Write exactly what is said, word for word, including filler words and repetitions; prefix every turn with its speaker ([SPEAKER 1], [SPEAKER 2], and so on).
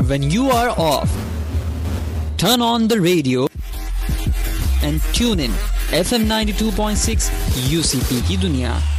[SPEAKER 1] when you are off. Turn on the radio and tune in F M ninety-two point six U C P की दुनिया.